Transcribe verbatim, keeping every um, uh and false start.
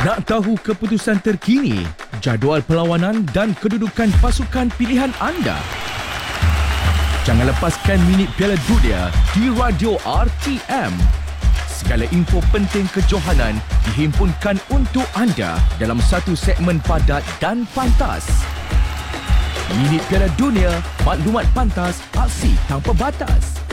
Nak tahu keputusan terkini, jadual perlawanan dan kedudukan pasukan pilihan anda? Jangan lepaskan minit Piala Dunia di Radio R T M. Segala info penting kejohanan dihimpunkan untuk anda dalam satu segmen padat dan pantas. Minit Piala Dunia, maklumat pantas, aksi tanpa batas.